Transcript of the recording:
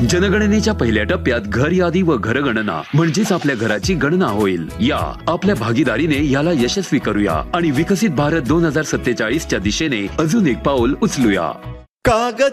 जनगणनेच्या पहिल्या टप्प्यात घर यादी व घरगणना म्हणजेच आपल्या घराची गणना होईल. या आपल्या भागीदारीने याला यशस्वी करूया आणि विकसित भारत 2047 च्या दिशेने अजून एक पाऊल उचलूया. कागद